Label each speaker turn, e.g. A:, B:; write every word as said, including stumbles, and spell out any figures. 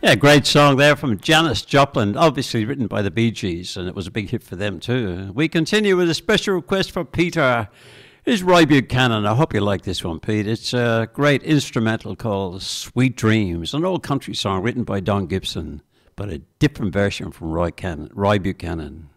A: Yeah, great song there from Janis Joplin, obviously written by the Bee Gees, and it was a big hit for them too. We continue with a special request for Peter. Is Roy Buchanan. I hope you like this one, Pete. It's a great instrumental called Sweet Dreams, an old country song written by Don Gibson, but a different version from Roy, Can- Roy Buchanan.